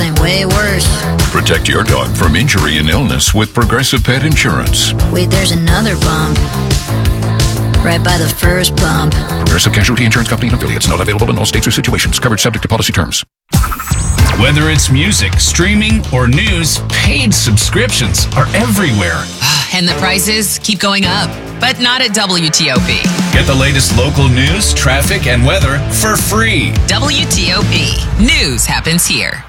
something way worse. Protect your dog from injury and illness with Progressive Pet Insurance. Wait, there's another bump. Right by the first bump. Progressive Casualty Insurance Company and affiliates. Not available in all states or situations. Coverage subject to policy terms. Whether it's music, streaming, or news, paid subscriptions are everywhere. And the prices keep going up, but not at WTOP. Get the latest local news, traffic, and weather for free. WTOP. News happens here.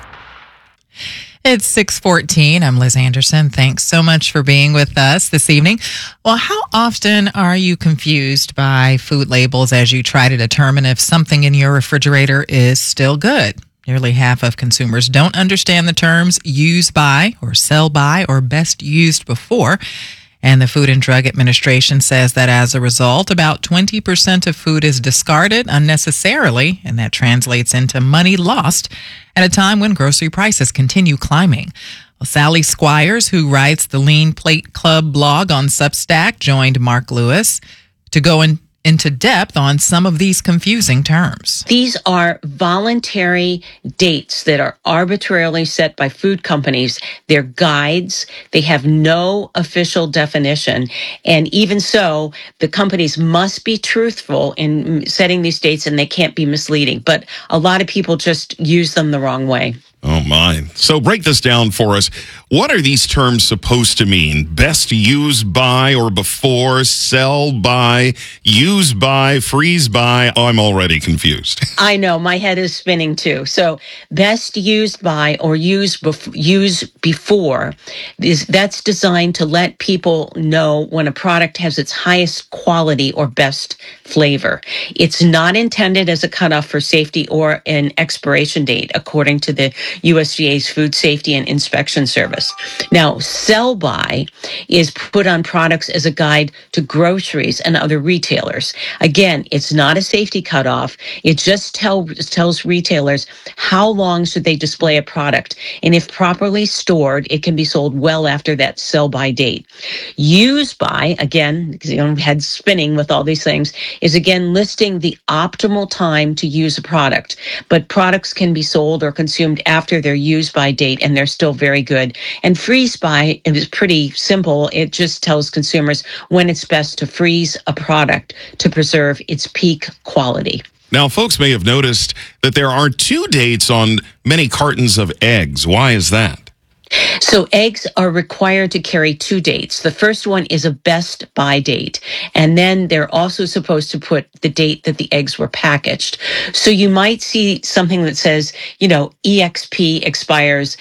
It's 6:14. I'm Liz Anderson. Thanks so much for being with us this evening. Well, how often are you confused by food labels as you try to determine if something in your refrigerator is still good? Nearly half of consumers don't understand the terms use by or sell by or best used before. And the Food and Drug Administration says that as a result, about 20% of food is discarded unnecessarily, and that translates into money lost at a time when grocery prices continue climbing. Well, Sally Squires, who writes the Lean Plate Club blog on Substack, joined Mark Lewis to go into depth on some of these confusing terms. These are voluntary dates that are arbitrarily set by food companies. They're guides. They have no official definition. And even so, the companies must be truthful in setting these dates, and they can't be misleading. But a lot of people just use them the wrong way. Oh, my. So break this down for us. What are these terms supposed to mean? Best use by or before, sell by, use by, freeze by? Oh, I'm already confused. I know. My head is spinning, too. So best used by or use before, that's designed to let people know when a product has its highest quality or best flavor. It's not intended as a cutoff for safety or an expiration date, according to the USDA's Food Safety and Inspection Service. Now, sell by is put on products as a guide to groceries and other retailers. Again, it's not a safety cutoff. It just tells retailers how long should they display a product. And if properly stored, it can be sold well after that sell by date. Use by, again, because head spinning with all these things, is again listing the optimal time to use a product. But products can be sold or consumed after their use by date, and they're still very good. And freeze by is pretty simple. It just tells consumers when it's best to freeze a product to preserve its peak quality. Now, folks may have noticed that there are two dates on many cartons of eggs. Why is that? So eggs are required to carry two dates. The first one is a best by date, and then they're also supposed to put the date that the eggs were packaged. So you might see something that says, EXP expires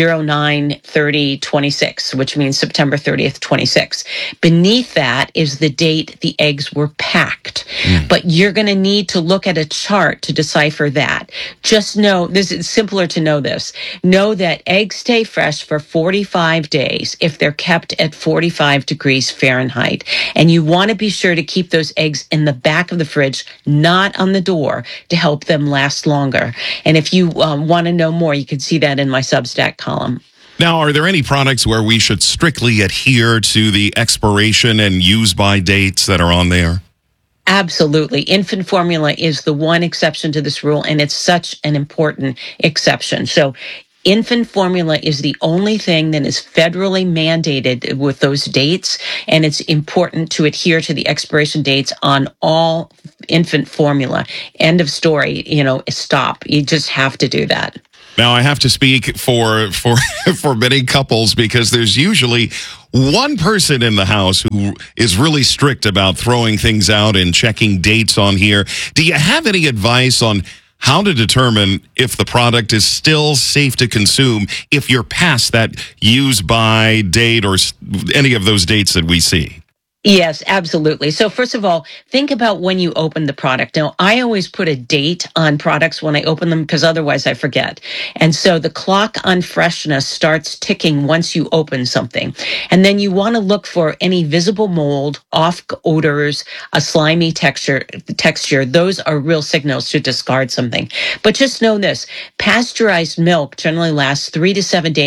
09/30/26, which means September 30th, 26. Beneath that is the date the eggs were packed. But you're going to need to look at a chart to decipher that. Just know, this is simpler to know this. Know that eggs stay fresh for 45 days if they're kept at 45 degrees Fahrenheit. And you want to be sure to keep those eggs in the back of the fridge, not on the door, to help them last longer. And if you want to know more, you can see that in my Substack column. Now, are there any products where we should strictly adhere to the expiration and use by dates that are on there? Absolutely. Infant formula is the one exception to this rule, and it's such an important exception. So infant formula is the only thing that is federally mandated with those dates, and it's important to adhere to the expiration dates on all infant formula. End of story. Stop. You just have to do that. Now, I have to speak for many couples because there's usually one person in the house who is really strict about throwing things out and checking dates on here. Do you have any advice on how to determine if the product is still safe to consume if you're past that use by date or any of those dates that we see? Yes, absolutely. So first of all, think about when you open the product. Now, I always put a date on products when I open them because otherwise I forget. And so the clock on freshness starts ticking once you open something. And then you want to look for any visible mold, off odors, a slimy texture. Those are real signals to discard something. But just know this, pasteurized milk generally lasts 3 to 7 days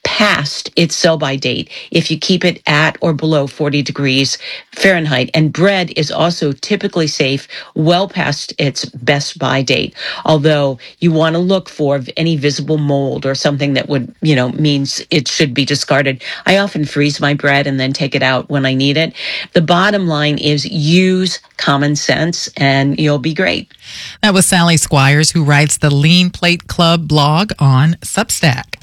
past its sell-by date if you keep it at or below 40 degrees Fahrenheit. And bread is also typically safe well past its best buy date, although you want to look for any visible mold or something that would, means it should be discarded. I often freeze my bread and then take it out when I need it. The bottom line is use common sense and you'll be great. That was Sally Squires, who writes the Lean Plate Club blog on Substack.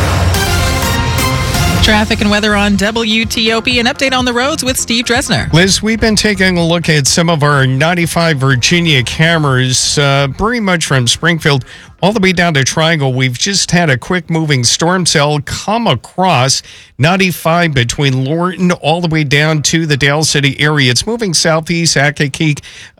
Traffic and weather on WTOP. An update on the roads with Steve Dresner. Liz, we've been taking a look at some of our 95 Virginia cameras, pretty much from Springfield all the way down to Triangle. We've just had a quick moving storm cell come across 95 between Lorton all the way down to the Dale City area. It's moving southeast, Accokeek,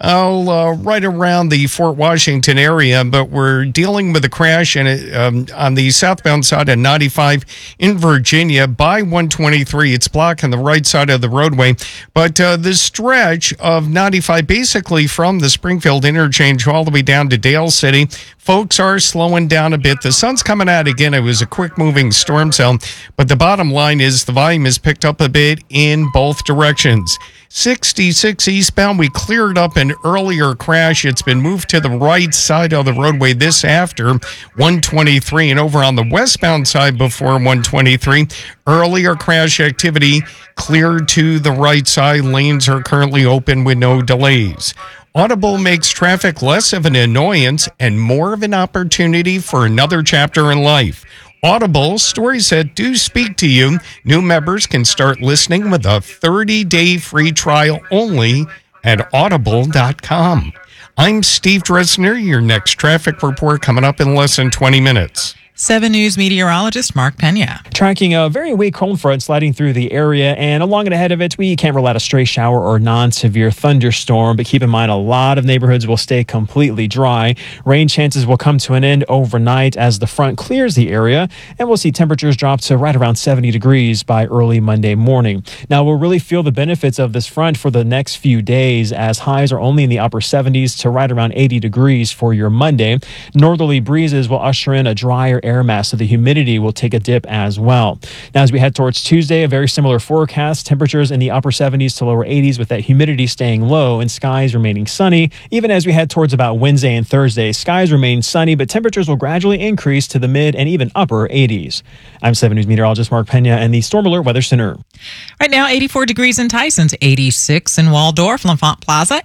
right around the Fort Washington area, but we're dealing with a crash on the southbound side of 95 in Virginia by 123. It's blocking the right side of the roadway, but the stretch of 95 basically from the Springfield interchange all the way down to Dale City, folks are slowing down a bit. The sun's coming out again. It was a quick moving storm cell, but the bottom line is the volume has picked up a bit in both directions. 66 eastbound, we cleared up an earlier crash. It's been moved to the right side of the roadway this after 123, and over on the westbound side before 123, earlier crash activity cleared to the right side. Lanes are currently open with no delays. Audible makes traffic less of an annoyance and more of an opportunity for another chapter in life. Audible, stories that do speak to you. New members can start listening with a 30-day free trial only at audible.com. I'm Steve Dresner. Your next traffic report coming up in less than 20 minutes. 7 News meteorologist Mark Pena. Tracking a very weak cold front sliding through the area, and along and ahead of it, we can't rule out a stray shower or non-severe thunderstorm, but keep in mind a lot of neighborhoods will stay completely dry. Rain chances will come to an end overnight as the front clears the area, and we'll see temperatures drop to right around 70 degrees by early Monday morning. Now, we'll really feel the benefits of this front for the next few days, as highs are only in the upper 70s to right around 80 degrees for your Monday. Northerly breezes will usher in a drier air mass, so the humidity will take a dip as well. Now, as we head towards Tuesday, a very similar forecast. Temperatures in the upper 70s to lower 80s with that humidity staying low and skies remaining sunny. Even as we head towards about Wednesday and Thursday, skies remain sunny, but temperatures will gradually increase to the mid and even upper 80s. I'm 7 News meteorologist Mark Pena and the Storm Alert Weather Center. Right now, 84 degrees in Tysons, 86 in Waldorf, L'Enfant Plaza,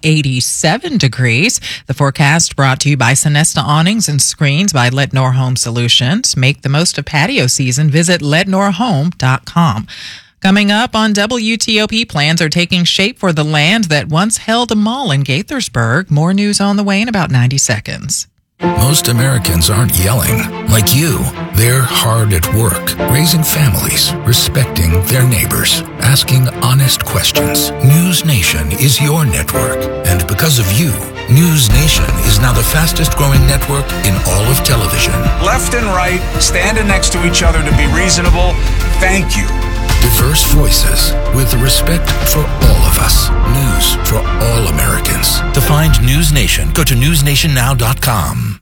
87 degrees. The forecast brought to you by Sonesta Awnings and Screens by Lednor Home Solutions. Make the most of patio season. Visit lednorhome.com. Coming up on WTOP, plans are taking shape for the land that once held a mall in Gaithersburg. More news on the way in about 90 seconds. Most Americans aren't yelling like you. They're hard at work, raising families, respecting their neighbors, asking honest questions. News Nation is your network, and because of you, News Nation is now the fastest growing network in all of television. Left and right, standing next to each other to be reasonable. Thank you. Diverse voices with respect for all of us. News for all Americans. To find News Nation, go to newsnationnow.com.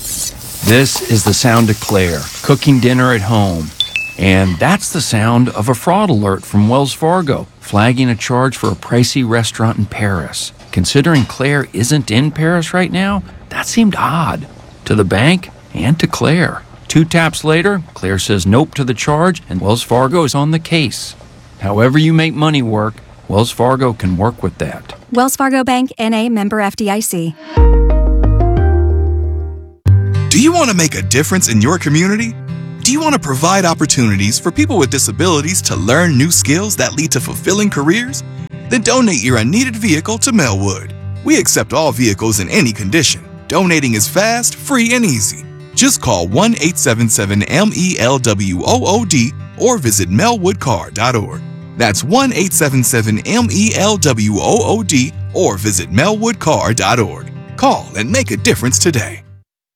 This is the sound of Claire, cooking dinner at home. And that's the sound of a fraud alert from Wells Fargo, flagging a charge for a pricey restaurant in Paris. Considering Claire isn't in Paris right now, that seemed odd. To the bank and to Claire. 2 taps later, Claire says nope to the charge, and Wells Fargo is on the case. However you make money work, Wells Fargo can work with that. Wells Fargo Bank, N.A., member FDIC. Do you want to make a difference in your community? Do you want to provide opportunities for people with disabilities to learn new skills that lead to fulfilling careers? Then donate your unneeded vehicle to Melwood. We accept all vehicles in any condition. Donating is fast, free, and easy. Just call 1-877-MELWOOD or visit melwoodcar.org. That's 1-877-MELWOOD or visit melwoodcar.org. Call and make a difference today.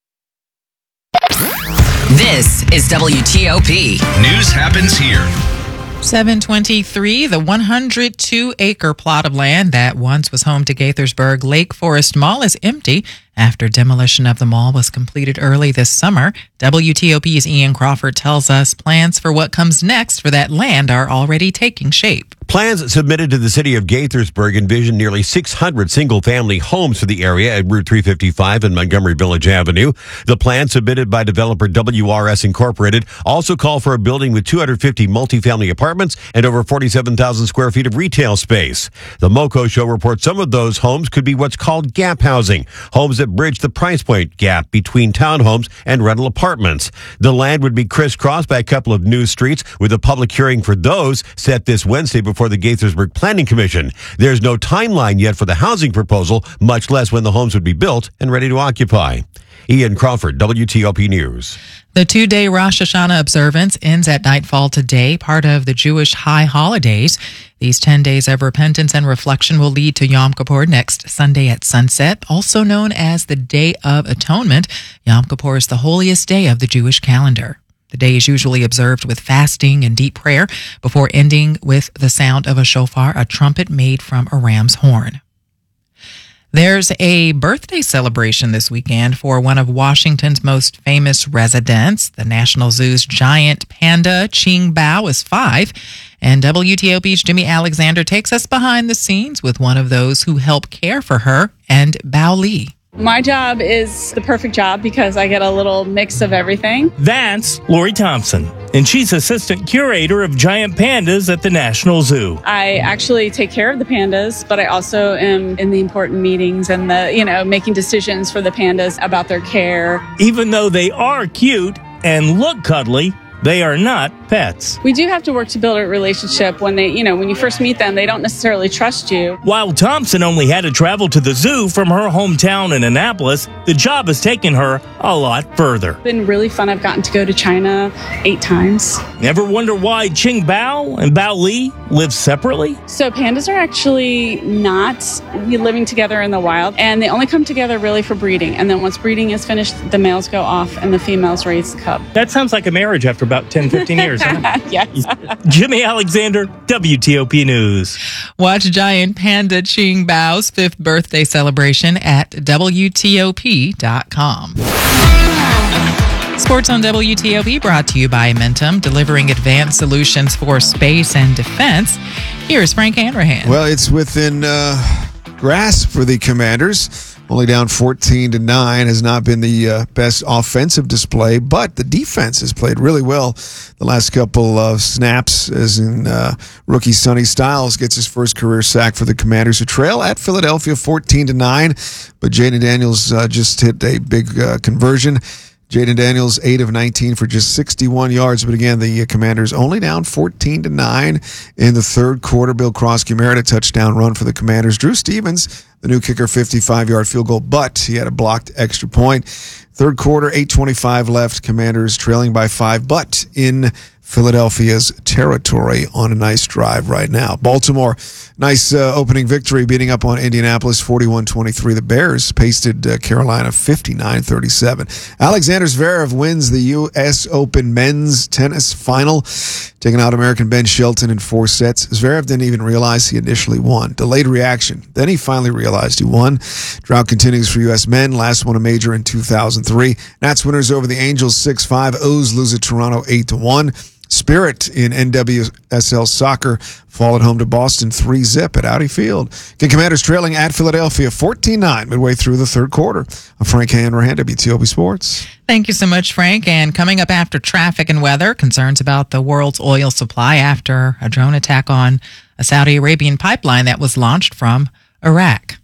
This is WTOP. News happens here. 723, the 102-acre plot of land that once was home to Gaithersburg Lake Forest Mall is empty After demolition of the mall was completed early this summer, WTOP's Ian Crawford tells us plans for what comes next for that land are already taking shape. Plans submitted to the city of Gaithersburg envision nearly 600 single-family homes for the area at Route 355 and Montgomery Village Avenue. The plan submitted by developer WRS Incorporated also call for a building with 250 multifamily apartments and over 47,000 square feet of retail space. The MoCo show reports some of those homes could be what's called gap housing, homes that bridge the price point gap between townhomes and rental apartments. The land would be crisscrossed by a couple of new streets, with a public hearing for those set this Wednesday before the Gaithersburg Planning Commission. There's no timeline yet for the housing proposal, much less when the homes would be built and ready to occupy. Ian Crawford, WTOP News. The 2-day Rosh Hashanah observance ends at nightfall today, part of the Jewish high holidays. These 10 days of repentance and reflection will lead to Yom Kippur next Sunday at sunset, also known as the Day of Atonement. Yom Kippur is the holiest day of the Jewish calendar. The day is usually observed with fasting and deep prayer before ending with the sound of a shofar, a trumpet made from a ram's horn. There's a birthday celebration this weekend for one of Washington's most famous residents. The National Zoo's giant panda, Ching Bao, is 5. And WTOP's Jimmy Alexander takes us behind the scenes with one of those who help care for her and Bao Li. My job is the perfect job because I get a little mix of everything. That's Lori Thompson, and she's assistant curator of giant pandas at the National Zoo. I actually take care of the pandas, but I also am in the important meetings and making decisions for the pandas about their care. Even though they are cute and look cuddly, they are not pets. We do have to work to build a relationship. When when you first meet them, they don't necessarily trust you. While Thompson only had to travel to the zoo from her hometown in Annapolis, the job has taken her a lot further. It's been really fun. I've gotten to go to China 8 times. Ever wonder why Ching Bao and Bao Li live separately? So pandas are actually not living together in the wild, and they only come together really for breeding. And then once breeding is finished, the males go off and the females raise the cub. That sounds like a marriage after about 10, 15 years. Yes. Jimmy Alexander, WTOP News. Watch giant panda Ching Bao's 5th birthday celebration at WTOP.com. Sports on WTOP brought to you by Amentum, delivering advanced solutions for space and defense. Here's Frank Hanrahan. Well, it's within grasp for the Commanders. Only down 14-9, has not been the best offensive display, but the defense has played really well the last couple of snaps, as in rookie Sonny Styles gets his first career sack for the Commanders, who trail at Philadelphia 14-9, but Jaden Daniels just hit a big conversion. Jaden Daniels, 8 of 19 for just 61 yards. But again, the Commanders only down 14-9 in the third quarter. Bill Krosky merit a touchdown run for the Commanders. Drew Stevens, the new kicker, 55-yard field goal, but he had a blocked extra point. Third quarter, 8:25 left. Commanders trailing by 5, but in Philadelphia's territory on a nice drive right now. Baltimore, nice opening victory, beating up on Indianapolis 41-23. The Bears pasted Carolina 59-37. Alexander Zverev wins the U.S. Open men's tennis final, taking out American Ben Shelton in 4 sets. Zverev didn't even realize he initially won. Delayed reaction. Then he finally realized he won. Drought continues for U.S. men. Last won a major in 2003. Nats winners over the Angels 6-5. O's lose at Toronto 8-1. Spirit in NWSL soccer fall at home to Boston 3-0 at Audi Field. Again, Commanders trailing at Philadelphia 14-9 midway through the third quarter. I'm Frank Hanrahan, WTOP Sports. Thank you so much, Frank. And coming up after traffic and weather, concerns about the world's oil supply after a drone attack on a Saudi Arabian pipeline that was launched from Iraq.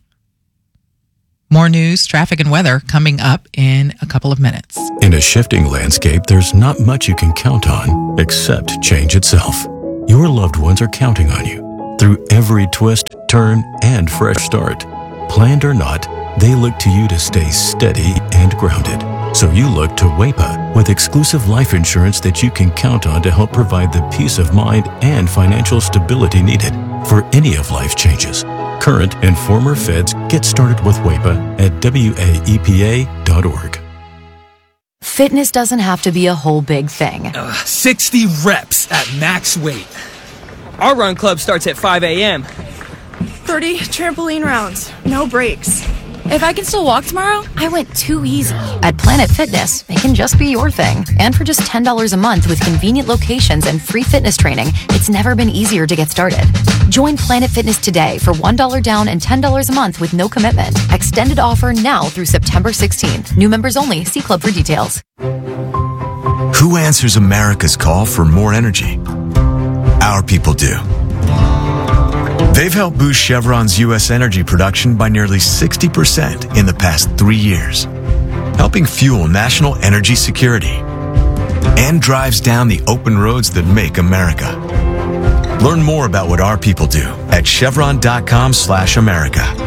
More news, traffic, and weather coming up in a couple of minutes. In a shifting landscape, there's not much you can count on except change itself. Your loved ones are counting on you through every twist, turn, and fresh start. Planned or not, they look to you to stay steady and grounded. So you look to WAEPA with exclusive life insurance that you can count on to help provide the peace of mind and financial stability needed for any of life's changes. Current and former feds get started with WAEPA at WAEPA.org. Fitness doesn't have to be a whole big thing. 60 reps at max weight. Our run club starts at 5 a.m. 30 trampoline rounds, no breaks. if I can still walk tomorrow? I went too easy. At Planet Fitness, it can just be your thing. And for just $10 a month with convenient locations and free fitness training, it's never been easier to get started. Join Planet Fitness today for $1 down and $10 a month with no commitment. Extended offer now through September 16th. New members only. See club for details. Who answers America's call for more energy? Our people do. They've helped boost Chevron's U.S. energy production by nearly 60% in the past 3 years, helping fuel national energy security, and drives down the open roads that make America. Learn more about what our people do at chevron.com/America.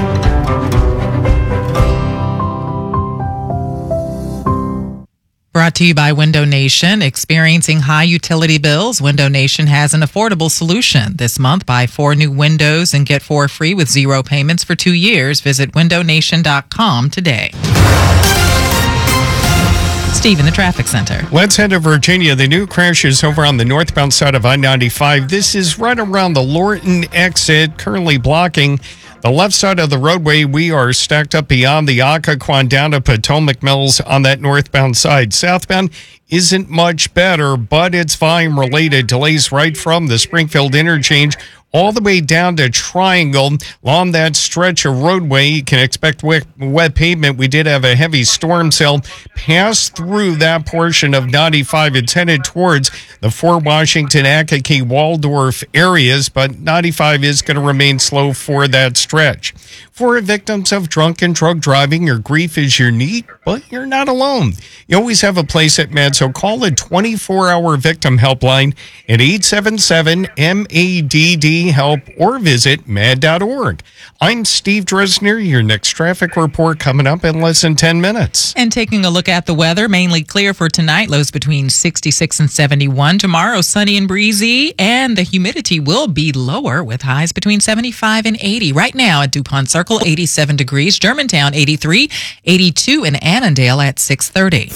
Brought to you by Window Nation. Experiencing high utility bills? Window Nation has an affordable solution. This month, buy 4 new windows and get 4 free with 0 payments for 2 years. Visit windownation.com today. Steve in the traffic center. Let's head to Virginia. The new crash is over on the northbound side of I-95. This is right around the Lorton exit, currently blocking the left side of the roadway. We are stacked up beyond the Occoquan down to Potomac Mills on that northbound side. Southbound isn't much better, but it's volume related. Delays right from the Springfield interchange all the way down to Triangle. Along that stretch of roadway, you can expect wet pavement. We did have a heavy storm cell pass through that portion of 95. It's headed towards the Fort Washington, Akakie, Waldorf areas, but 95 is going to remain slow for that stretch. For victims of drunken drug driving, your grief is your need, but you're not alone. You always have a place at MADD, so call the 24-hour victim helpline at 877-MADD-HELP or visit MADD.org. I'm Steve Dresner. Your next traffic report coming up in less than 10 minutes. And taking a look at the weather, mainly clear for tonight, lows between 66 and 71. Tomorrow, sunny and breezy, and the humidity will be lower with highs between 75 and 80. Right now at DuPont Circle, 87 degrees, Germantown 83, 82 in Annandale at 6:30.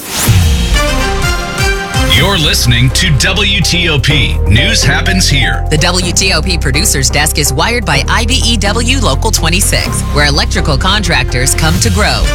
You're listening to WTOP. News happens here. The WTOP Producers Desk is wired by IBEW Local 26, where electrical contractors come to grow.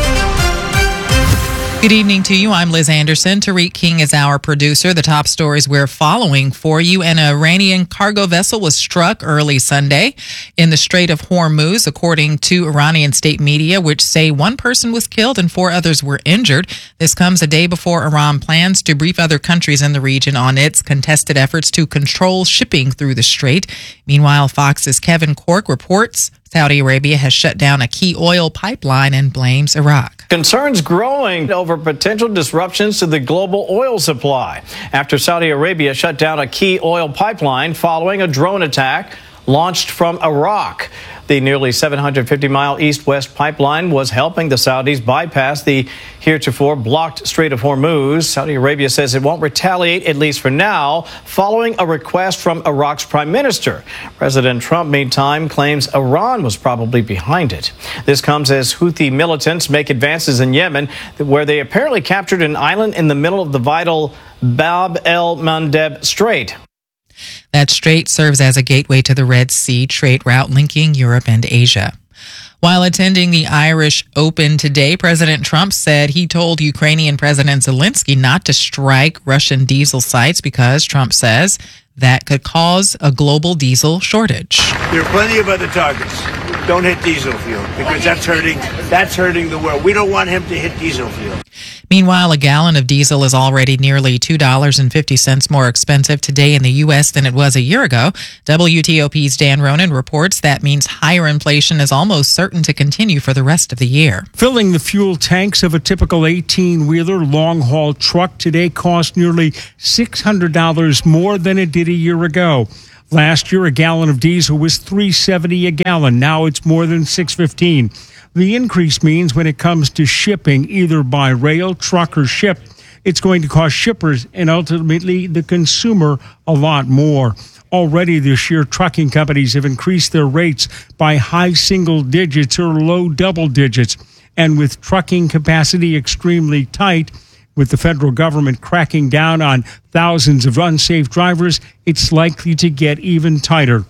Good evening to you. I'm Liz Anderson. Tariq King is our producer. The top stories we're following for you. An Iranian cargo vessel was struck early Sunday in the Strait of Hormuz, according to Iranian state media, which say 1 person was killed and 4 others were injured. This comes a day before Iran plans to brief other countries in the region on its contested efforts to control shipping through the strait. Meanwhile, Fox's Kevin Corke reports Saudi Arabia has shut down a key oil pipeline and blames Iraq. Concerns growing over potential disruptions to the global oil supply after Saudi Arabia shut down a key oil pipeline following a drone attack launched from Iraq. The nearly 750-mile east-west pipeline was helping the Saudis bypass the heretofore blocked Strait of Hormuz. Saudi Arabia says it won't retaliate, at least for now, following a request from Iraq's prime minister. President Trump, meantime, claims Iran was probably behind it. This comes as Houthi militants make advances in Yemen, where they apparently captured an island in the middle of the vital Bab el-Mandeb Strait. That strait serves as a gateway to the Red Sea trade route linking Europe and Asia. While attending the Irish Open today, President Trump said he told Ukrainian President Zelensky not to strike Russian diesel sites because, Trump says, that could cause a global diesel shortage. There are plenty of other targets. Don't hit diesel fuel because that's hurting the world. We don't want him to hit diesel fuel. Meanwhile, a gallon of diesel is already nearly $2.50 more expensive today in the U.S. than it was a year ago. WTOP's Dan Ronan reports that means higher inflation is almost certain to continue for the rest of the year. Filling the fuel tanks of a typical 18-wheeler long-haul truck today cost nearly $600 more than it did a year ago. Last year, a gallon of diesel was $3.70 a gallon. Now it's more than $6.15. The increase means when it comes to shipping, either by rail, truck, or ship, it's going to cost shippers and ultimately the consumer a lot more. Already this year, trucking companies have increased their rates by high single digits or low double digits. And with trucking capacity extremely tight, with the federal government cracking down on thousands of unsafe drivers, it's likely to get even tighter.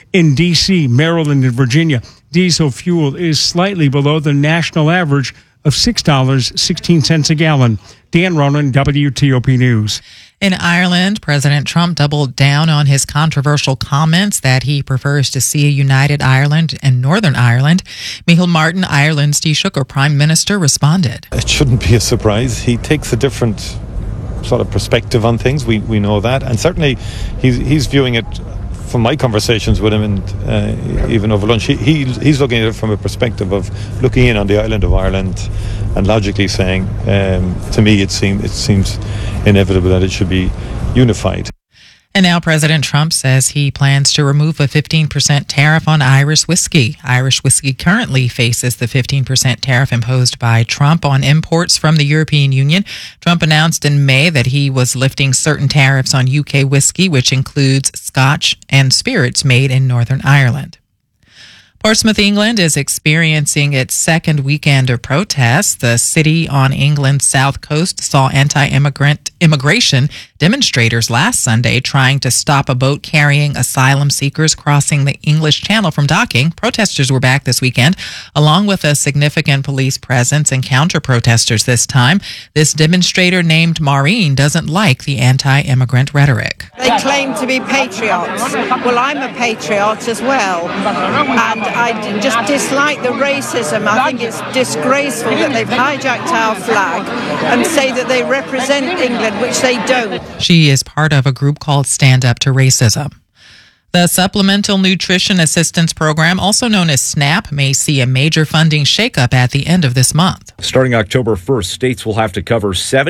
In D.C., Maryland, and Virginia, diesel fuel is slightly below the national average of $6.16 a gallon. Dan Ronan, WTOP News. In Ireland, President Trump doubled down on his controversial comments that he prefers to see a united Ireland and Northern Ireland. Micheál Martin, Ireland's Taoiseach Prime Minister, responded. It shouldn't be a surprise. He takes a different sort of perspective on things. We know that. And certainly he's viewing it, from my conversations with him and even over lunch, he's looking at it from a perspective of looking in on the island of Ireland and logically saying, to me, it seems inevitable that it should be unified. And now President Trump says he plans to remove a 15% tariff on Irish whiskey. Irish whiskey currently faces the 15% tariff imposed by Trump on imports from the European Union. Trump announced in May that he was lifting certain tariffs on UK whiskey, which includes Scotch and spirits made in Northern Ireland. Portsmouth, England is experiencing its second weekend of protests. The city on England's south coast saw immigration demonstrators last Sunday trying to stop a boat carrying asylum seekers crossing the English Channel from docking. Protesters were back this weekend, along with a significant police presence and counter-protesters this time. This demonstrator named Maureen doesn't like the anti-immigrant rhetoric. They claim to be patriots. Well, I'm a patriot as well. And I just dislike the racism. I think it's disgraceful that they've hijacked our flag and say that they represent England, which they don't. She is part of a group called Stand Up to Racism. The Supplemental Nutrition Assistance Program, also known as SNAP, may see a major funding shakeup at the end of this month. Starting October 1st, states will have to cover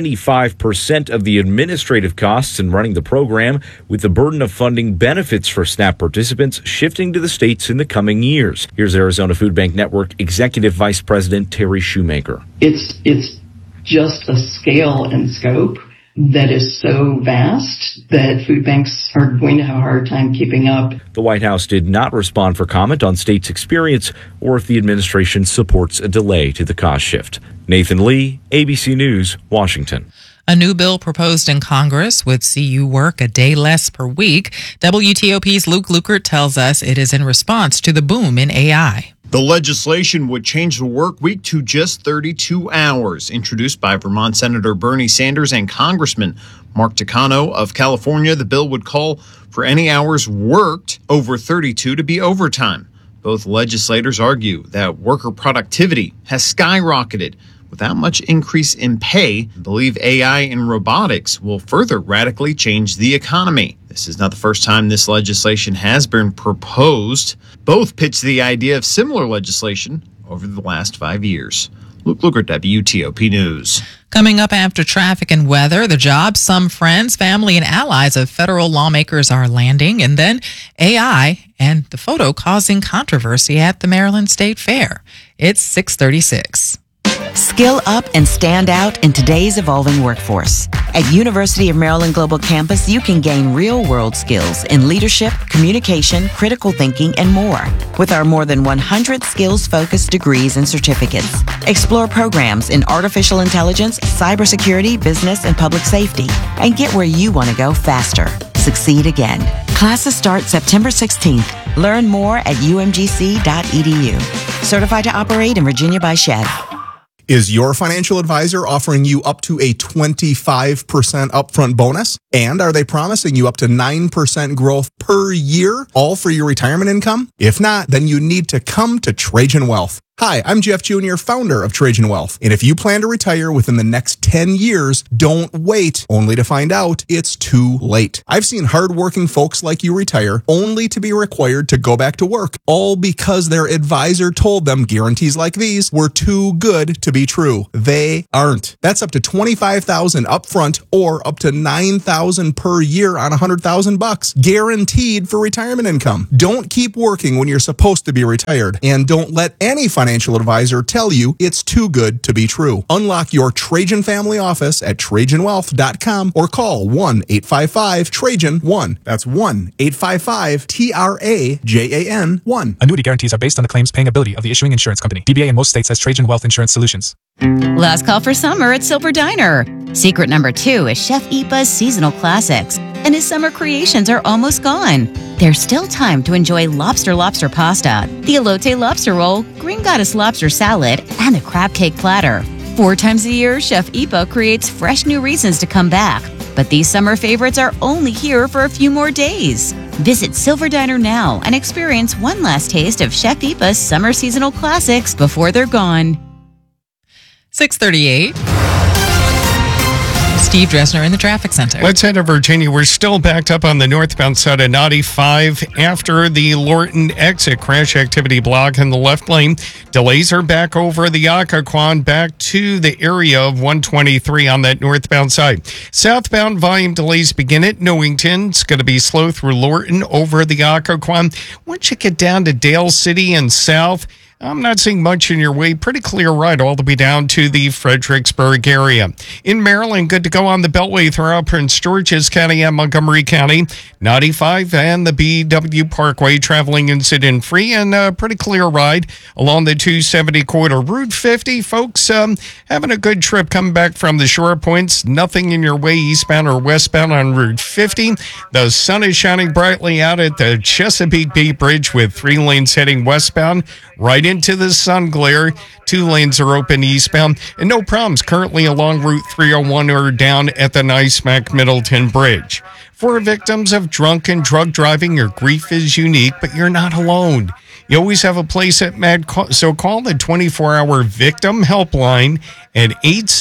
75% of the administrative costs in running the program, with the burden of funding benefits for SNAP participants shifting to the states in the coming years. Here's Arizona Food Bank Network Executive Vice President Terry Shoemaker. It's just a scale and scope that is so vast that food banks are going to have a hard time keeping up. The White House did not respond for comment on states' experience or if the administration supports a delay to the cost shift. Nathan Lee, ABC News, Washington. A new bill proposed in Congress would see you work a day less per week. WTOP's Luke Lukert tells us it is in response to the boom in AI. The legislation would change the work week to just 32 hours. Introduced by Vermont Senator Bernie Sanders and Congressman Mark Takano of California, the bill would call for any hours worked over 32 to be overtime. Both legislators argue that worker productivity has skyrocketed without much increase in pay, and believe AI and robotics will further radically change the economy. This is not the first time this legislation has been proposed. Both pitched the idea of similar legislation over the last 5 years. Luke Lukert, WTOP News. Coming up after traffic and weather, the jobs some friends, family, and allies of federal lawmakers are landing, and then AI and the photo causing controversy at the Maryland State Fair. It's 6:36. Skill up and stand out in today's evolving workforce. At University of Maryland Global Campus, you can gain real-world skills in leadership, communication, critical thinking, and more. With our more than 100 skills-focused degrees and certificates. Explore programs in artificial intelligence, cybersecurity, business, and public safety. And get where you want to go faster. Succeed again. Classes start September 16th. Learn more at umgc.edu. Certified to operate in Virginia by SHED. Is your financial advisor offering you up to a 25% upfront bonus? And are they promising you up to 9% growth per year, all for your retirement income? If not, then you need to come to Trajan Wealth. Hi, I'm Jeff Jr., founder of Trajan Wealth. And if you plan to retire within the next 10 years, don't wait only to find out it's too late. I've seen hardworking folks like you retire only to be required to go back to work, all because their advisor told them guarantees like these were too good to be true. They aren't. That's up to $25,000 upfront or up to $9,000 per year on $100,000, guaranteed for retirement income. Don't keep working when you're supposed to be retired, and don't let any financial advisor tell you it's too good to be true. Unlock your Trajan family office at TrajanWealth.com or call 1-855-TRAJAN-1. That's 1-855-TRAJAN-1. Annuity guarantees are based on the claims paying ability of the issuing insurance company. DBA in most states has Trajan Wealth Insurance Solutions. Last call for summer at Silver Diner. Secret number 2 is Chef Ipa's seasonal classics, and his summer creations are almost gone. There's still time to enjoy lobster pasta, the elote lobster roll, green goddess lobster salad, and the crab cake platter. 4 times a year, Chef Ipa creates fresh new reasons to come back. But these summer favorites are only here for a few more days. Visit Silver Diner now and experience one last taste of Chef Ipa's summer seasonal classics before they're gone. 6:38. Steve Dresner in the traffic center. Let's head to Virginia. We're still backed up on the northbound side of 95 after the Lorton exit. Crash activity block in the left lane. Delays are back over the Occoquan back to the area of 123 on that northbound side. Southbound volume delays begin at Newington. It's going to be slow through Lorton over the Occoquan. Once you get down to Dale City and south, I'm not seeing much in your way. Pretty clear ride all the way down to the Fredericksburg area. In Maryland, good to go on the Beltway throughout Prince George's County and Montgomery County. 95 and the BW Parkway traveling incident free and a pretty clear ride along the 270 corridor. Route 50, folks, having a good trip coming back from the shore points. Nothing in your way eastbound or westbound on Route 50. The sun is shining brightly out at the Chesapeake Bay Bridge with 3 lanes heading westbound. Right into the sun glare. 2 lanes are open eastbound, and no problems currently along Route 301 or down at the NYSMAC Middleton Bridge. For victims of drunk and drug driving, your grief is unique, but you're not alone. You always have a place at MAD, so call the 24-hour victim helpline at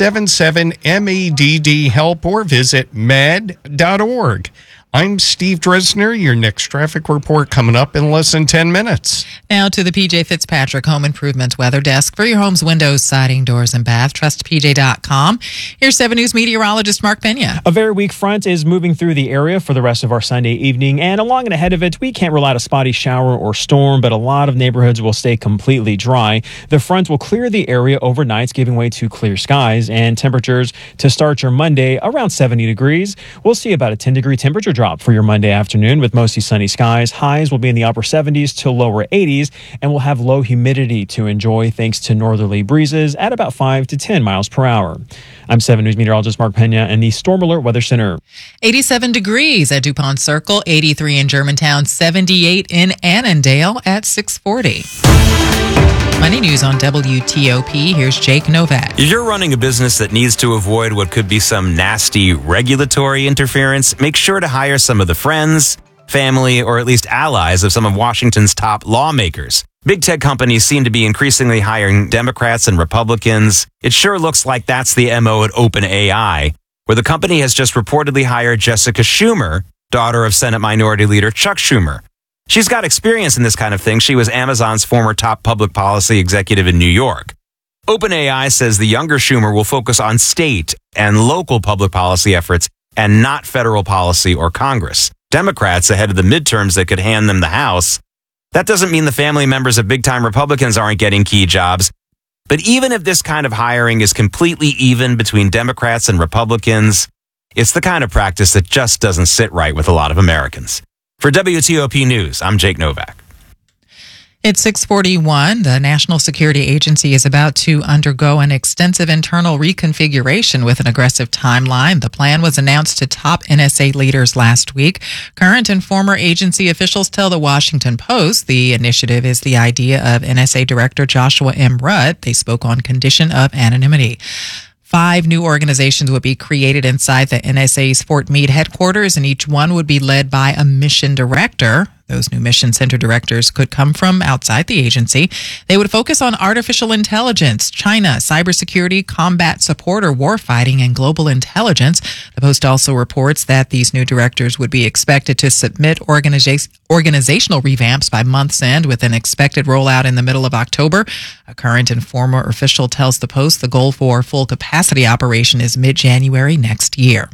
877-MADD-HELP or visit mad.org. I'm Steve Dresner. Your next traffic report coming up in less than 10 minutes. Now to the PJ Fitzpatrick Home Improvement Weather Desk for your home's windows, siding, doors, and bath. TrustPJ.com. Here's 7 News meteorologist Mark Pena. A very weak front is moving through the area for the rest of our Sunday evening, and along and ahead of it, we can't rule out a spotty shower or storm, but a lot of neighborhoods will stay completely dry. The front will clear the area overnight, giving way to clear skies, and temperatures to start your Monday around 70 degrees. We'll see about a 10-degree temperature drop for your Monday afternoon with mostly sunny skies. Highs will be in the upper 70s to lower 80s, and we'll have low humidity to enjoy thanks to northerly breezes at about 5 to 10 miles per hour. I'm 7 News meteorologist Mark Pena in the Storm Alert Weather Center. 87 degrees at DuPont Circle, 83 in Germantown, 78 in Annandale at 640. Money News on WTOP. Here's Jake Novak. If you're running a business that needs to avoid what could be some nasty regulatory interference, make sure to hire some of the friends, family, or at least allies of some of Washington's top lawmakers. Big tech companies seem to be increasingly hiring Democrats and Republicans. It sure looks like that's the MO at OpenAI, where the company has just reportedly hired Jessica Schumer, daughter of Senate Minority Leader Chuck Schumer. She's got experience in this kind of thing. She was Amazon's former top public policy executive in New York. OpenAI says the younger Schumer will focus on state and local public policy efforts and not federal policy or Congress. Democrats ahead of the midterms that could hand them the House. That doesn't mean the family members of big-time Republicans aren't getting key jobs. But even if this kind of hiring is completely even between Democrats and Republicans, it's the kind of practice that just doesn't sit right with a lot of Americans. For WTOP News, I'm Jake Novak. It's 641. The National Security Agency is about to undergo an extensive internal reconfiguration with an aggressive timeline. The plan was announced to top NSA leaders last week. Current and former agency officials tell the Washington Post the initiative is the idea of NSA Director Joshua M. Rudd. They spoke on condition of anonymity. 5 new organizations would be created inside the NSA's Fort Meade headquarters, and each one would be led by a mission director. Those new mission center directors could come from outside the agency. They would focus on artificial intelligence, China, cybersecurity, combat support or warfighting, and global intelligence. The Post also reports that these new directors would be expected to submit organizational revamps by month's end, with an expected rollout in the middle of October. A current and former official tells the Post the goal for full capacity operation is mid-January next year.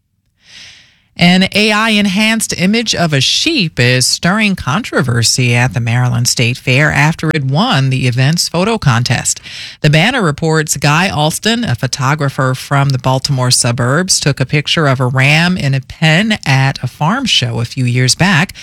An AI-enhanced image of a sheep is stirring controversy at the Maryland State Fair after it won the event's photo contest. The Banner reports Guy Alston, a photographer from the Baltimore suburbs, took a picture of a ram in a pen at a farm show a few years back.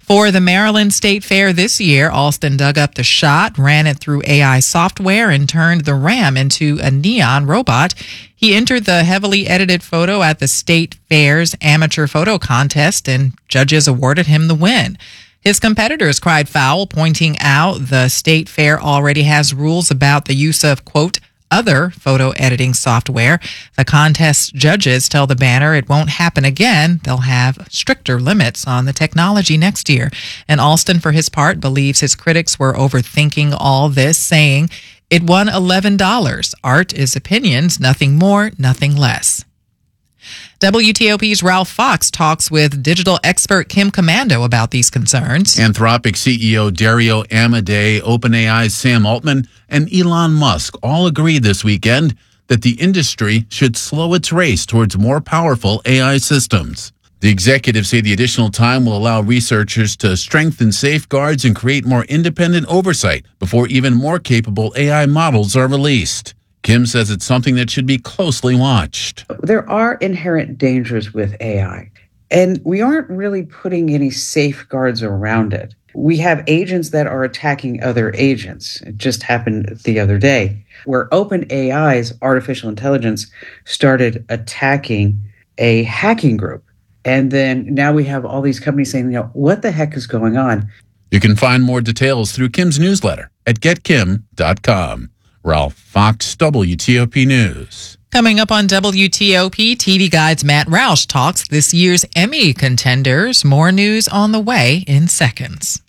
For the Maryland State Fair this year, Alston dug up the shot, ran it through AI software, and turned the ram into a neon robot. He entered the heavily edited photo at the State Fair's amateur photo contest, and judges awarded him the win. His competitors cried foul, pointing out the State Fair already has rules about the use of, quote, other photo editing software. The contest judges tell the banner it won't happen again. They'll have stricter limits on the technology next year. And Alston, for his part, believes his critics were overthinking all this, saying it won $11. Art is opinions, nothing more, nothing less. WTOP's Ralph Fox talks with digital expert Kim Komando about these concerns. Anthropic CEO Dario Amodei, OpenAI's Sam Altman, and Elon Musk all agreed this weekend that the industry should slow its race towards more powerful AI systems. The executives say the additional time will allow researchers to strengthen safeguards and create more independent oversight before even more capable AI models are released. Kim says it's something that should be closely watched. There are inherent dangers with AI, and we aren't really putting any safeguards around it. We have agents that are attacking other agents. It just happened the other day, where OpenAI's artificial intelligence started attacking a hacking group. And then now we have all these companies saying, what the heck is going on? You can find more details through Kim's newsletter at getkim.com. Ralph Fox, WTOP News. Coming up on WTOP, TV Guide's Matt Roush talks this year's Emmy contenders. More news on the way in seconds.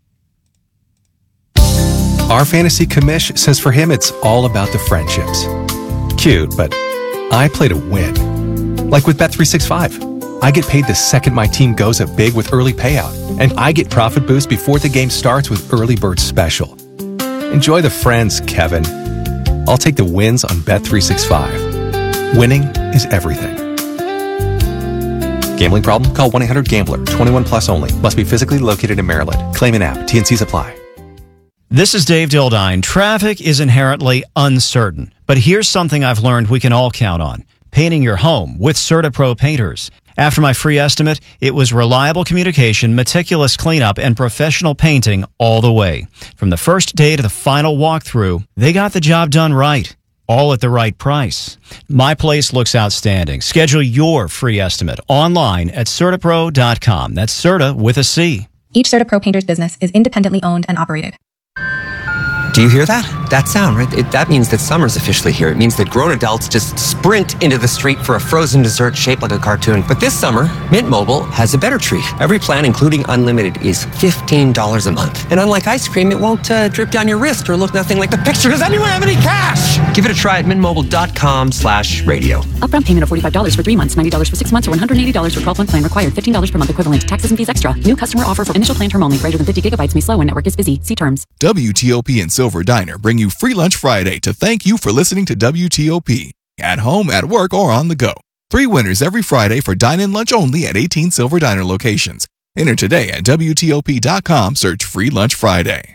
Our fantasy commish says for him it's all about the friendships. Cute, but I play to win. Like with Bet365. I get paid the second my team goes up big with early payout. And I get profit boost before the game starts with Early Bird Special. Enjoy the friends, Kevin. I'll take the wins on Bet365. Winning is everything. Gambling problem? Call 1-800-GAMBLER. 21 plus only. Must be physically located in Maryland. Claim an app. T&Cs apply. This is Dave Dildine. Traffic is inherently uncertain, but here's something I've learned we can all count on. Painting your home with CertaPro painters. After my free estimate, it was reliable communication, meticulous cleanup, and professional painting all the way. From the first day to the final walkthrough, they got the job done right, all at the right price. My place looks outstanding. Schedule your free estimate online at CertaPro.com. That's Certa with a C. Each CertaPro painter's business is independently owned and operated. Do you hear that? That sound, right? That means that summer's officially here. It means that grown adults just sprint into the street for a frozen dessert shaped like a cartoon. But this summer, Mint Mobile has a better treat. Every plan, including unlimited, is $15 a month. And unlike ice cream, it won't drip down your wrist or look nothing like the picture. Does anyone have any cash? Give it a try at mintmobile.com/radio. Upfront payment of $45 for 3 months, $90 for 6 months, or $180 for 12-month plan required. $15 per month equivalent. Taxes and fees extra. New customer offer for initial plan term only. Greater than 50 gigabytes may slow when network is busy. See terms. WTOP and Silver Diner bring you Free Lunch Friday to thank you for listening to WTOP. At home, at work, or on the go. 3 winners every Friday for dine-in lunch only at 18 Silver Diner locations. Enter today at WTOP.com. Search Free Lunch Friday.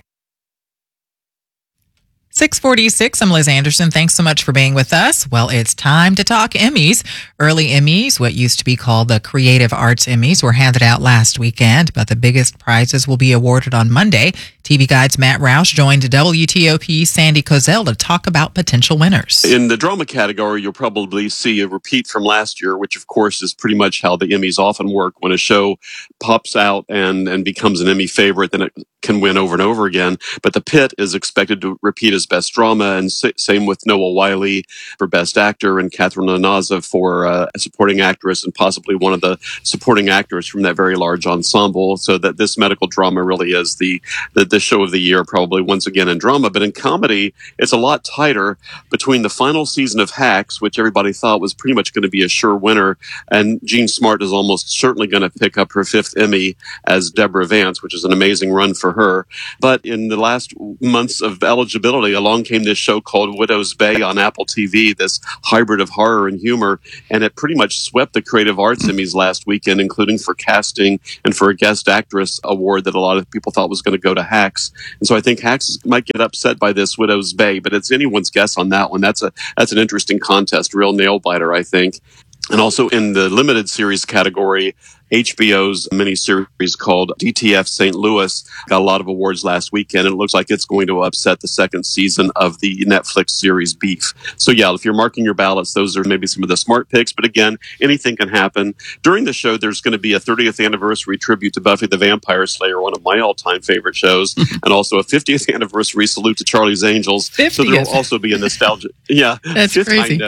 6:46. I'm Liz Anderson. Thanks so much for being with us. Well, it's time to talk Emmys. Early Emmys, what used to be called the Creative Arts Emmys, were handed out last weekend, but the biggest prizes will be awarded on Monday. TV Guide's Matt Roush joined WTOP's Sandy Kozel to talk about potential winners. In the drama category, you'll probably see a repeat from last year, which of course is pretty much how the Emmys often work. When a show pops out and becomes an Emmy favorite, then it can win over and over again. But The Pit is expected to repeat as Best Drama, and same with Noah Wyle for Best Actor and Catherine Nanaza for a supporting actress and possibly one of the supporting actors from that very large ensemble. So that this medical drama really is the show of the year, probably once again in drama. But in comedy, it's a lot tighter between the final season of Hacks, which everybody thought was pretty much going to be a sure winner, and Jean Smart is almost certainly going to pick up her 5th Emmy as Deborah Vance, which is an amazing run for her. But in the last months of eligibility, along came this show called Widow's Bay on Apple TV, this hybrid of horror and humor, and it pretty much swept the Creative Arts Emmys last weekend, including for casting and for a guest actress award that a lot of people thought was going to go to Hacks. And so I think Hacks might get upset by this Widow's Bay, but it's anyone's guess on that one. That's an interesting contest, real nail biter, I think. And also in the limited series category, HBO's miniseries called DTF St. Louis got a lot of awards last weekend, and it looks like it's going to upset the second season of the Netflix series Beef. So yeah, if you're marking your ballots, those are maybe some of the smart picks, but again, anything can happen. During the show, there's going to be a 30th anniversary tribute to Buffy the Vampire Slayer, one of my all-time favorite shows, and also a 50th anniversary salute to Charlie's Angels. 50th. So there will also be a nostalgia. Yeah. That's crazy.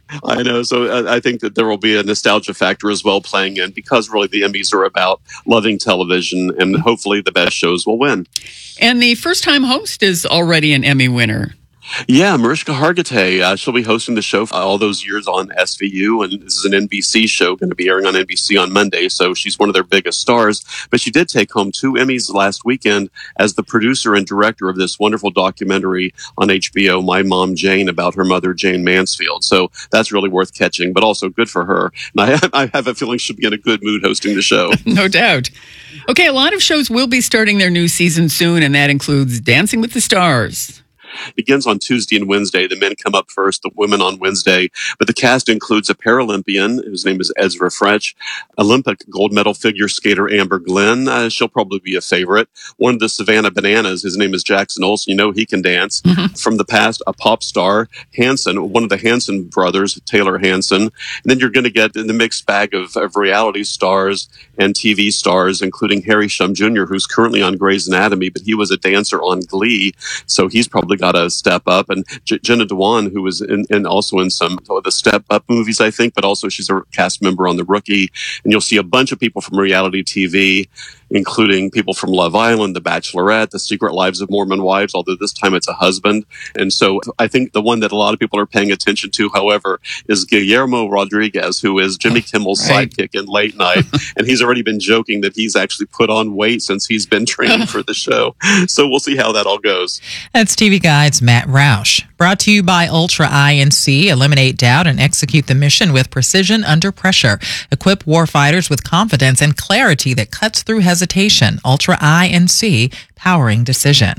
I know. So I think that there will be a nostalgia factor as well playing in, because really the Emmys are about loving television, and hopefully the best shows will win. And the first-time host is already an Emmy winner. Yeah, Mariska Hargitay. She'll be hosting the show all those years on SVU, and this is an NBC show going to be airing on NBC on Monday, so she's one of their biggest stars. But she did take home 2 Emmys last weekend as the producer and director of this wonderful documentary on HBO, My Mom Jane, about her mother, Jane Mansfield. So that's really worth catching, but also good for her. And I have a feeling she'll be in a good mood hosting the show. No doubt. Okay, a lot of shows will be starting their new season soon, and that includes Dancing with the Stars. Begins on Tuesday and Wednesday. The men come up first, the women on Wednesday. But the cast includes a Paralympian, whose name is Ezra Fretch, Olympic gold medal figure skater Amber Glenn. She'll probably be a favorite. One of the Savannah Bananas, his name is Jackson Olsen. You know he can dance. Mm-hmm. From the past, a pop star, Hanson, one of the Hanson brothers, Taylor Hanson. And then you're going to get in the mixed bag of reality stars and TV stars, including Harry Shum Jr., who's currently on Grey's Anatomy, but he was a dancer on Glee, so he's probably got to step up. And Jenna Dewan, who was also in some of the Step Up movies, I think, but also she's a cast member on The Rookie. And you'll see a bunch of people from reality TV, including people from Love Island, The Bachelorette, The Secret Lives of Mormon Wives, although this time it's a husband. And so I think the one that a lot of people are paying attention to, however, is Guillermo Rodriguez, who is Jimmy Kimmel's sidekick in Late Night. And he's already been joking that he's actually put on weight since he's been training for the show. So we'll see how that all goes. That's TV Guide's Matt Roush. Brought to you by Ultra INC. Eliminate doubt and execute the mission with precision under pressure. Equip warfighters with confidence and clarity that cuts through hesitation. Ultra INC, powering decision.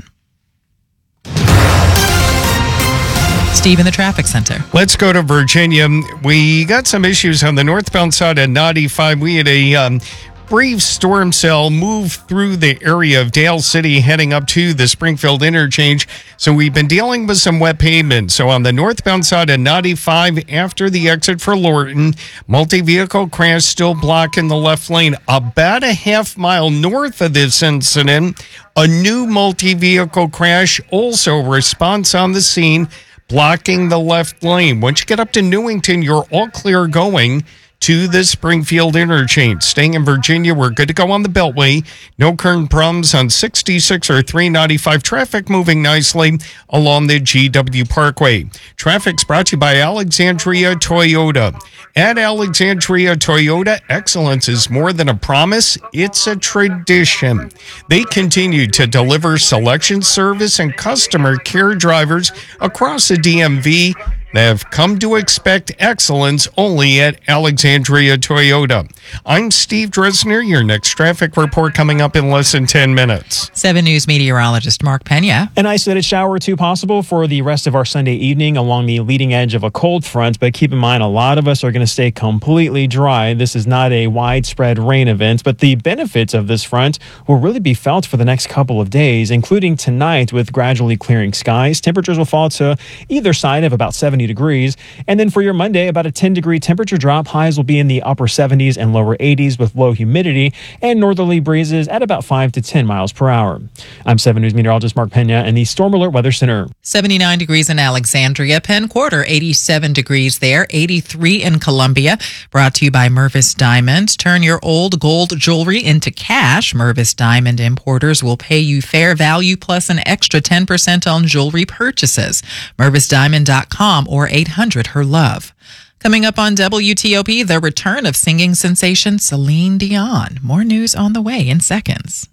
Steve in the traffic center. Let's go to Virginia. We got some issues on the northbound side of 95. We had a brief storm cell move through the area of Dale City heading up to the Springfield interchange. So we've been dealing with some wet pavement. So on the northbound side of 95 after the exit for Lorton, multi-vehicle crash still blocking the left lane. About a half mile north of this incident, a new multi-vehicle crash, also response on the scene, blocking the left lane. Once you get up to Newington, you're all clear going to the Springfield interchange. Staying in Virginia, we're good to go on the Beltway. No current problems on 66 or 395. Traffic moving nicely along the GW Parkway. Traffic's brought to you by Alexandria Toyota. At Alexandria Toyota, excellence is more than a promise, it's a tradition. They continue to deliver selection, service, and customer care drivers across the DMV. They have come to expect excellence only at Alexandria Toyota. I'm Steve Dresner. Your next traffic report coming up in less than 10 minutes. 7 News meteorologist Mark Pena. An isolated shower or two possible for the rest of our Sunday evening along the leading edge of a cold front, but keep in mind a lot of us are going to stay completely dry. This is not a widespread rain event, but the benefits of this front will really be felt for the next couple of days, including tonight with gradually clearing skies. Temperatures will fall to either side of about 70 degrees. And then for your Monday, about a 10-degree temperature drop. Highs will be in the upper 70s and lower 80s with low humidity and northerly breezes at about 5 to 10 miles per hour. I'm 7 News meteorologist Mark Pena in the Storm Alert Weather Center. 79 degrees in Alexandria, Penn Quarter, 87 degrees there, 83 in Columbia. Brought to you by Mervis Diamond. Turn your old gold jewelry into cash. Mervis Diamond importers will pay you fair value plus an extra 10% on jewelry purchases. MervisDiamond.com or 800-HER-LOVE. Coming up on WTOP, the return of singing sensation Celine Dion. More news on the way in seconds.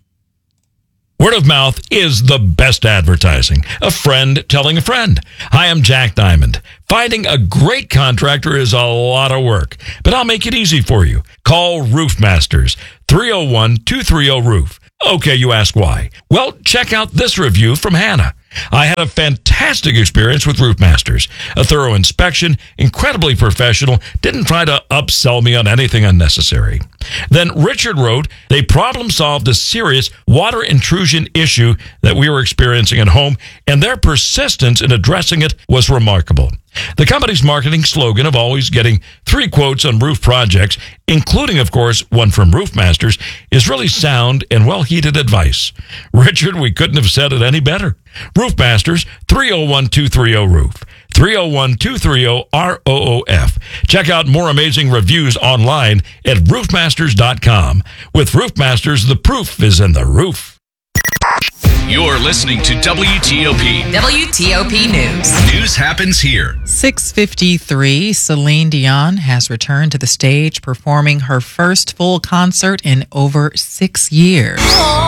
Word of mouth is the best advertising. A friend telling a friend. Hi, I'm Jack Diamond. Finding a great contractor is a lot of work, but I'll make it easy for you. Call Roof Masters, 301-230-ROOF. Okay, you ask why. Well, check out this review from Hannah. I had a fantastic experience with Roofmasters. A thorough inspection, incredibly professional, didn't try to upsell me on anything unnecessary. Then Richard wrote, they problem solved a serious water intrusion issue that we were experiencing at home, and their persistence in addressing it was remarkable. The company's marketing slogan of always getting 3 quotes on roof projects, including, of course, one from Roofmasters, is really sound and well-heeded advice. Richard, we couldn't have said it any better. Roofmasters, 301-230-ROOF. 301-230-ROOF. Check out more amazing reviews online at roofmasters.com. With Roofmasters, the proof is in the roof. You're listening to WTOP. WTOP News. News happens here. 6:53, Celine Dion has returned to the stage performing her first full concert in over 6 years.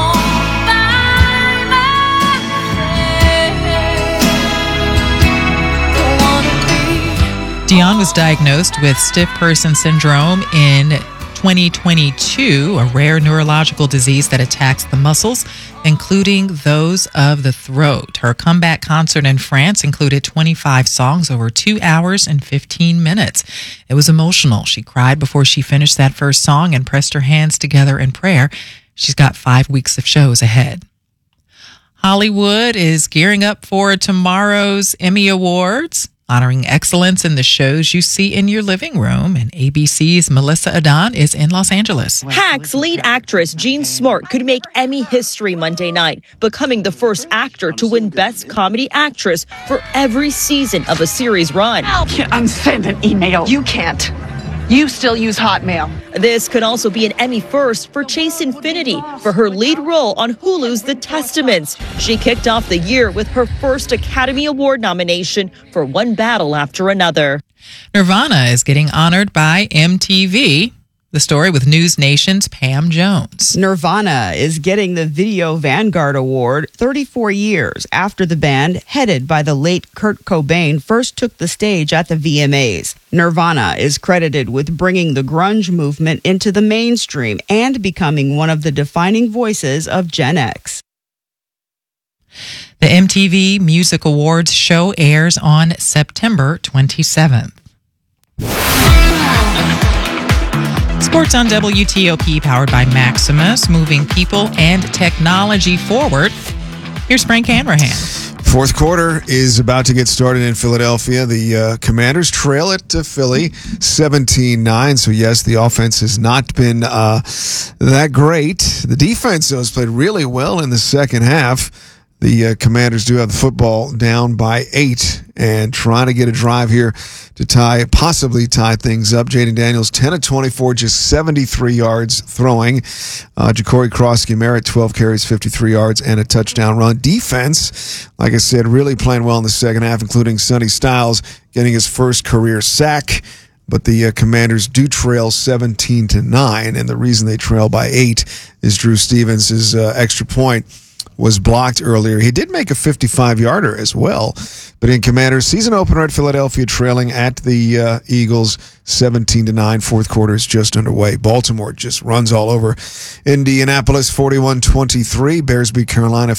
Dion was diagnosed with stiff person syndrome in 2022, a rare neurological disease that attacks the muscles, including those of the throat. Her comeback concert in France included 25 songs over 2 hours and 15 minutes. It was emotional. She cried before she finished that first song and pressed her hands together in prayer. She's got 5 weeks of shows ahead. Hollywood is gearing up for tomorrow's Emmy Awards, honoring excellence in the shows you see in your living room. And ABC's Melissa Adon is in Los Angeles. Hacks lead actress Jean Smart could make Emmy history Monday night, becoming the first actor to win Best Comedy Actress for every season of a series run. I can't unsend an email. You can't. You still use Hotmail. This could also be an Emmy first for Chase Infinity for her lead role on Hulu's The Testaments. She kicked off the year with her first Academy Award nomination for One Battle After Another. Nirvana is getting honored by MTV. The story with News Nation's Pam Jones. Nirvana is getting the Video Vanguard Award 34 years after the band, headed by the late Kurt Cobain, first took the stage at the VMAs. Nirvana is credited with bringing the grunge movement into the mainstream and becoming one of the defining voices of Gen X. The MTV Music Awards show airs on September 27th. Sports on WTOP, powered by Maximus, moving people and technology forward. Here's Frank Hanrahan. Fourth quarter is about to get started in Philadelphia. The Commanders trail it to Philly 17-9. So, yes, the offense has not been that great. The defense, though, has played really well in the second half. The Commanders do have the football down by 8 and trying to get a drive here to possibly tie things up. Jaden Daniels, 10 of 24, just 73 yards throwing. Ja'Cory Krosky-Merritt, 12 carries, 53 yards, and a touchdown run. Defense, like I said, really playing well in the second half, including Sonny Styles getting his first career sack. But the Commanders do trail 17-9, and the reason they trail by 8 is Drew Stevens' extra point was blocked earlier. He did make a 55-yarder as well. But in Commanders, season opener at Philadelphia, trailing at the Eagles 17-9. Fourth quarter is just underway. Baltimore just runs all over Indianapolis 41-23. Bears beat Carolina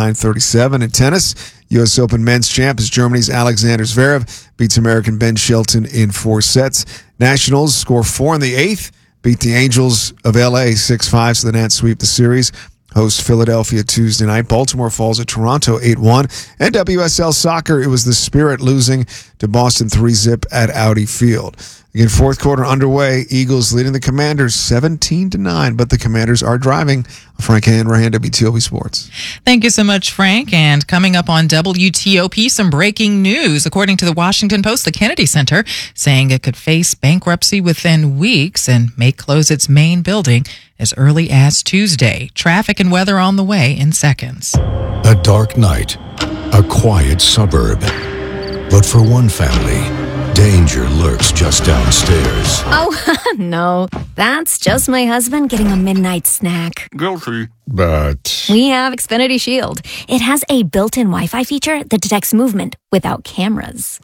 59-37. In tennis, U.S. Open men's champ is Germany's Alexander Zverev. Beats American Ben Shelton in 4 sets. Nationals score 4 in the 8th. Beat the Angels of L.A. 6-5, so the Nats sweep the series. Host Philadelphia Tuesday night. Baltimore falls at Toronto 8-1. And WSL Soccer, it was the Spirit losing to Boston 3-0 at Audi Field. Again, fourth quarter underway. Eagles leading the Commanders 17-9, but the Commanders are driving. Frank Hanrahan, WTOP Sports. Thank you so much, Frank. And coming up on WTOP, some breaking news. According to the Washington Post, the Kennedy Center saying it could face bankruptcy within weeks and may close its main building as early as Tuesday. Traffic and weather on the way in seconds. A dark night, a quiet suburb. But for one family, danger lurks just downstairs. Oh, no. That's just my husband getting a midnight snack. Guilty. But We have Xfinity Shield. It has a built-in Wi-Fi feature that detects movement without cameras.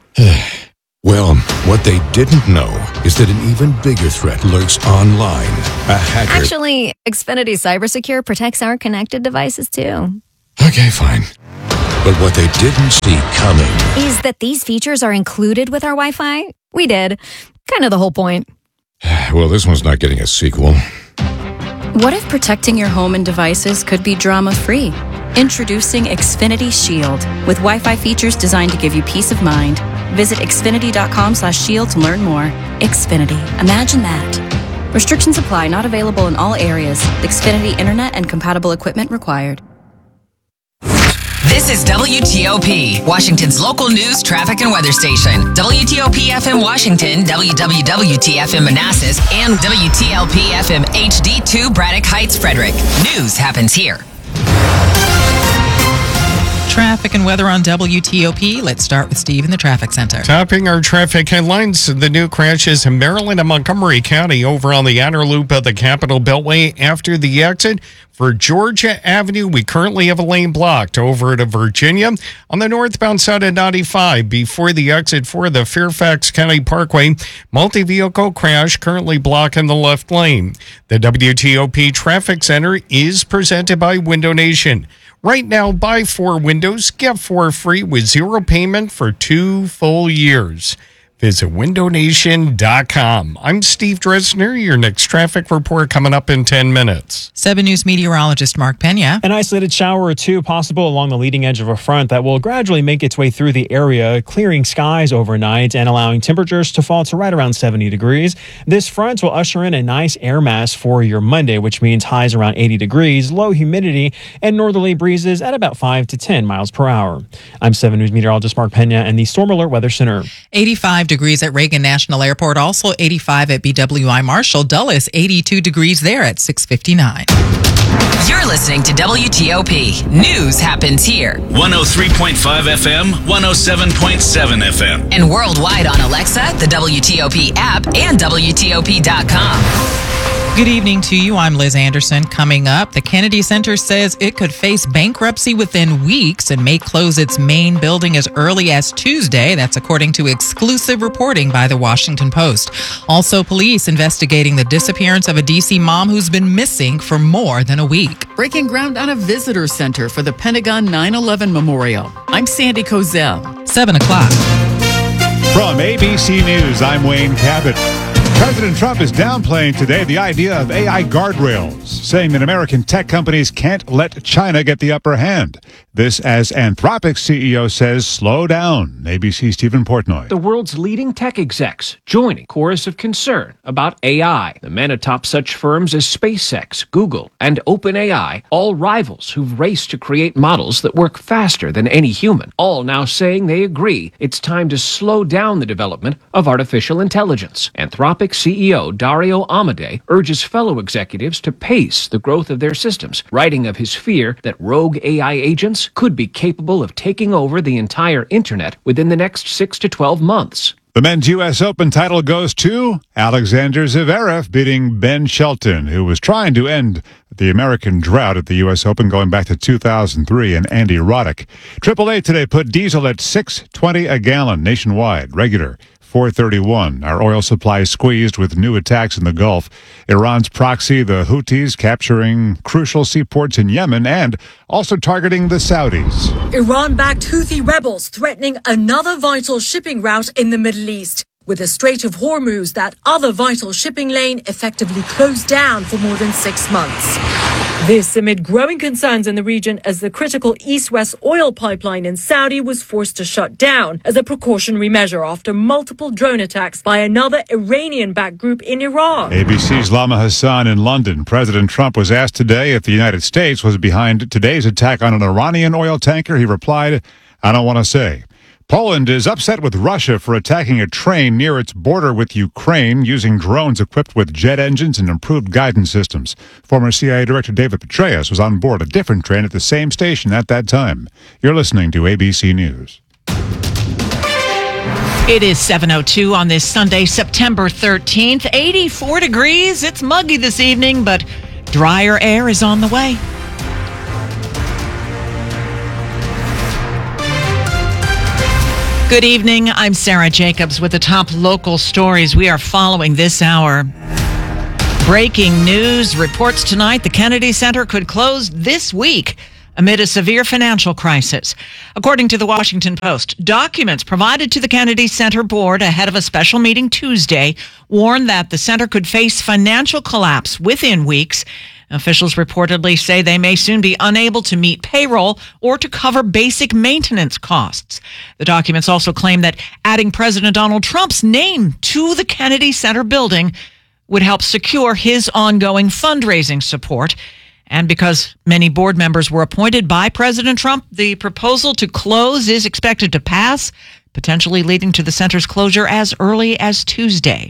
well, what they didn't know is that an even bigger threat lurks online. A hacker. Actually, Xfinity CyberSecure protects our connected devices, too. Okay, fine. But what they didn't see coming is that these features are included with our Wi-Fi. We did. Kind of the whole point. Well, this one's not getting a sequel. What if protecting your home and devices could be drama-free? Introducing Xfinity Shield with Wi-Fi features designed to give you peace of mind. Visit xfinity.com/shield to learn more. Xfinity. Imagine that. Restrictions apply. Not available in all areas. Xfinity Internet and compatible equipment required. This is WTOP, Washington's local news, traffic, and weather station. WTOP FM Washington, WWWT FM Manassas, and WTLP FM HD2 Braddock Heights, Frederick. News happens here. Traffic and weather on WTOP. Let's start with Steve in the traffic center. Topping our traffic headlines, the new crashes in Maryland and Montgomery County over on the outer loop of the Capitol Beltway after the exit. For Georgia Avenue, we currently have a lane blocked over to Virginia. On the northbound side of 95, before the exit for the Fairfax County Parkway, multi-vehicle crash currently blocking the left lane. The WTOP Traffic Center is presented by Window Nation. Right now, buy 4 windows, get 4 free with 0 payment for 2 full years. Visit windownation.com. I'm Steve Dresner. Your next traffic report coming up in 10 minutes. 7 News meteorologist Mark Pena. An isolated shower or two possible along the leading edge of a front that will gradually make its way through the area, clearing skies overnight and allowing temperatures to fall to right around 70 degrees. This front will usher in a nice air mass for your Monday, which means highs around 80 degrees, low humidity, and northerly breezes at about 5 to 10 miles per hour. I'm 7 News meteorologist Mark Pena and the Storm Alert Weather Center. 85 degrees at Reagan National Airport, also 85 at BWI Marshall. Dulles, 82 degrees there at 6:59. You're listening to WTOP. News happens here. 103.5 FM, 107.7 FM. And worldwide on Alexa, the WTOP app, and WTOP.com. Good evening to you. I'm Liz Anderson. Coming up, the Kennedy Center says it could face bankruptcy within weeks and may close its main building as early as Tuesday. That's according to exclusive reporting by the Washington Post. Also, police investigating the disappearance of a D.C. mom who's been missing for more than a week. Breaking ground on a visitor center for the Pentagon 9/11 Memorial. I'm Sandy Kozel. 7 o'clock. From ABC News, I'm Wayne Cabot. President Trump is downplaying today the idea of AI guardrails, saying that American tech companies can't let China get the upper hand. This as Anthropic CEO says, slow down. ABC's Stephen Portnoy. The world's leading tech execs joining chorus of concern about AI. The men atop such firms as SpaceX, Google, and OpenAI, all rivals who've raced to create models that work faster than any human, all now saying they agree it's time to slow down the development of artificial intelligence. Anthropic CEO Dario Amodei urges fellow executives to pace the growth of their systems, writing of his fear that rogue AI agents could be capable of taking over the entire internet within the next 6 to 12 months. The men's U.S. Open title goes to Alexander Zverev beating Ben Shelton, who was trying to end the American drought at the U.S. Open going back to 2003, and Andy Roddick. AAA today put diesel at $6.20 a gallon nationwide, regular $4.31. Our oil supply squeezed with new attacks in the Gulf. Iran's proxy, the Houthis, capturing crucial seaports in Yemen and also targeting the Saudis. Iran-backed Houthi rebels threatening another vital shipping route in the Middle East, with the Strait of Hormuz, that other vital shipping lane, effectively closed down for more than 6 months. This amid growing concerns in the region as the critical east-west oil pipeline in Saudi was forced to shut down as a precautionary measure after multiple drone attacks by another Iranian-backed group in Iran. ABC's Lama Hassan in London. President Trump was asked today if the United States was behind today's attack on an Iranian oil tanker. He replied, "I don't want to say." Poland is upset with Russia for attacking a train near its border with Ukraine using drones equipped with jet engines and improved guidance systems. Former CIA Director David Petraeus was on board a different train at the same station at that time. You're listening to ABC News. It is 7:02 on this Sunday, September 13th. 84 degrees. It's muggy this evening, but drier air is on the way. Good evening. I'm Sarah Jacobs with the top local stories we are following this hour. Breaking news reports tonight the Kennedy Center could close this week amid a severe financial crisis. According to the Washington Post, documents provided to the Kennedy Center board ahead of a special meeting Tuesday warned that the center could face financial collapse within weeks. Officials reportedly say they may soon be unable to meet payroll or to cover basic maintenance costs. The documents also claim that adding President Donald Trump's name to the Kennedy Center building would help secure his ongoing fundraising support. And because many board members were appointed by President Trump, the proposal to close is expected to pass, potentially leading to the center's closure as early as Tuesday.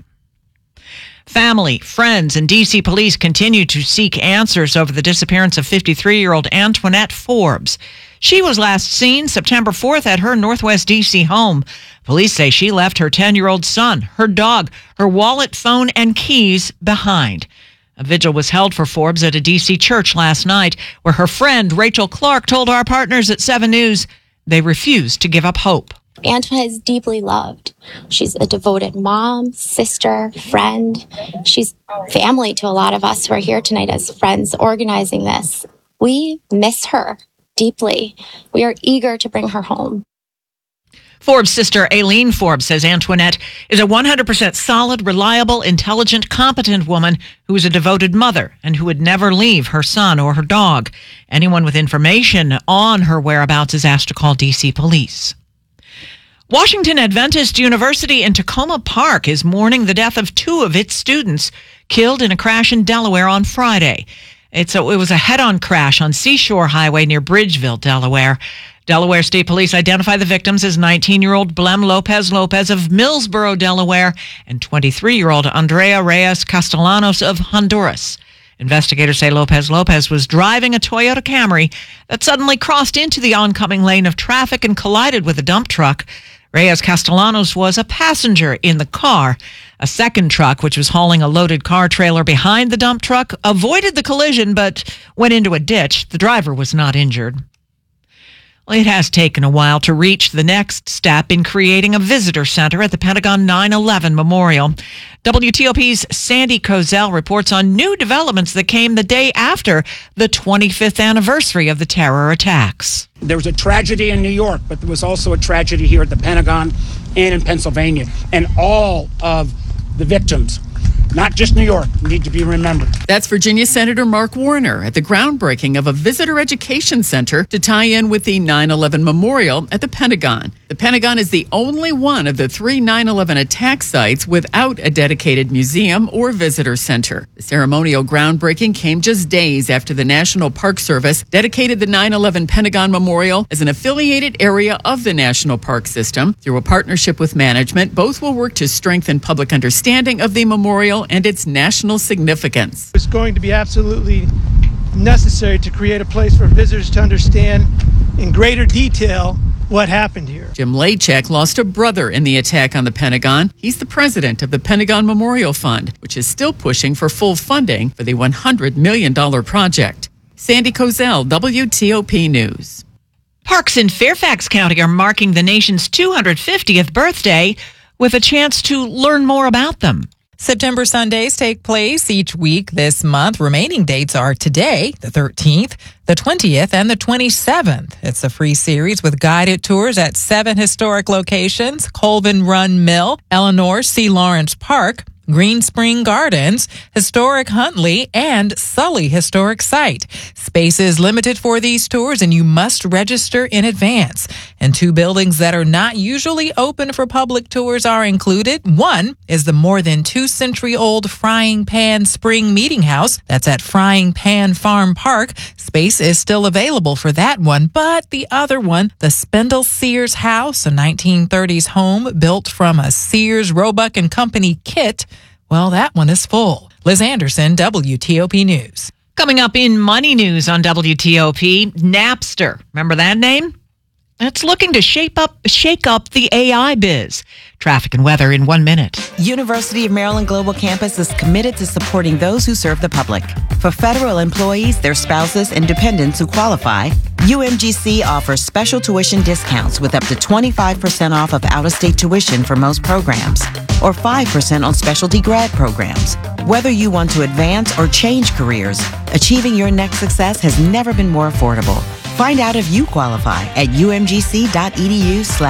Family, friends, and D.C. police continue to seek answers over the disappearance of 53-year-old Antoinette Forbes. She was last seen September 4th at her Northwest D.C. home. Police say she left her 10-year-old son, her dog, her wallet, phone, and keys behind. A vigil was held for Forbes at a D.C. church last night, where her friend Rachel Clark told our partners at 7 News they refused to give up hope. Antoinette is deeply loved. She's a devoted mom, sister, friend. She's family to a lot of us who are here tonight as friends organizing this. We miss her deeply. We are eager to bring her home. Forbes' sister Aileen Forbes says Antoinette is a 100% solid, reliable, intelligent, competent woman who is a devoted mother and who would never leave her son or her dog. Anyone with information on her whereabouts is asked to call D.C. police. Washington Adventist University in Tacoma Park is mourning the death of 2 of its students killed in a crash in Delaware on Friday. It was a head-on crash on Seashore Highway near Bridgeville, Delaware. Delaware State Police identify the victims as 19-year-old Blem Lopez of Millsboro, Delaware, and 23-year-old Andrea Reyes Castellanos of Honduras. Investigators say Lopez was driving a Toyota Camry that suddenly crossed into the oncoming lane of traffic and collided with a dump truck. Reyes Castellanos was a passenger in the car. A second truck, which was hauling a loaded car trailer behind the dump truck, avoided the collision but went into a ditch. The driver was not injured. Well, it has taken a while to reach the next step in creating a visitor center at the Pentagon 9/11 Memorial. WTOP's Sandy Kozel reports on new developments that came the day after the 25th anniversary of the terror attacks. There was a tragedy in New York, but there was also a tragedy here at the Pentagon and in Pennsylvania. And all of the victims, not just New York, need to be remembered. That's Virginia Senator Mark Warner at the groundbreaking of a visitor education center to tie in with the 9/11 Memorial at the Pentagon. The Pentagon is the only one of the 3 9/11 attack sites without a dedicated museum or visitor center. The ceremonial groundbreaking came just days after the National Park Service dedicated the 9/11 Pentagon Memorial as an affiliated area of the National Park System. Through a partnership with management, both will work to strengthen public understanding of the memorial and its national significance. It's going to be absolutely necessary to create a place for visitors to understand in greater detail what happened here. Jim Lachek lost a brother in the attack on the Pentagon. He's the president of the Pentagon Memorial Fund, which is still pushing for full funding for the $100 million project. Sandy Kozel, WTOP News. Parks in Fairfax County are marking the nation's 250th birthday with a chance to learn more about them. September Sundays take place each week this month. Remaining dates are today, the 13th, the 20th, and the 27th. It's a free series with guided tours at 7 historic locations: Colvin Run Mill, Eleanor C. Lawrence Park, Green Spring Gardens, Historic Huntley, and Sully Historic Site. Space is limited for these tours, and you must register in advance. And 2 buildings that are not usually open for public tours are included. One is the more than 2-century-old Frying Pan Spring Meeting House. That's at Frying Pan Farm Park. Space is still available for that one, but the other one, the Spindle Sears House, a 1930s home built from a Sears, Roebuck & Company kit, well, that one is full. Liz Anderson, WTOP News. Coming up in Money News on WTOP, Napster. Remember that name? It's looking to shake up the AI biz. Traffic and weather in 1 minute. University of Maryland Global Campus is committed to supporting those who serve the public. For federal employees, their spouses, and dependents who qualify, UMGC offers special tuition discounts with up to 25% off of out-of-state tuition for most programs, or 5% on specialty grad programs. Whether you want to advance or change careers, achieving your next success has never been more affordable. Find out if you qualify at umgc.edu/